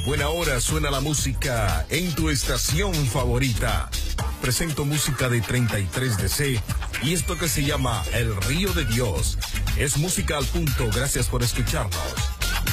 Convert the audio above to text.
buena hora suena la música en tu estación favorita. Presento música de 33DC y esto que se llama El Río de Dios. Es música al punto, gracias por escucharnos.